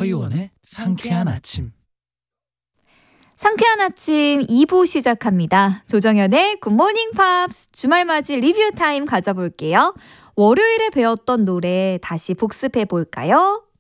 허유원의 상쾌한 아침. 상쾌한 아침 2부 시작합니다. 조정연의 굿모닝 팝스 주말맞이 리뷰 타임 가져볼게요. 월요일에 배웠던 노래 다시 복습해 볼까요?